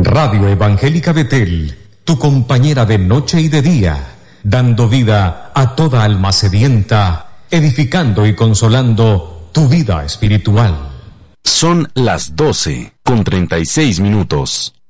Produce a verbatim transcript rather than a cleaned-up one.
Radio Evangélica Betel, tu compañera de noche y de día, dando vida a toda alma sedienta, edificando y consolando tu vida espiritual. Son las doce con treinta y seis minutos.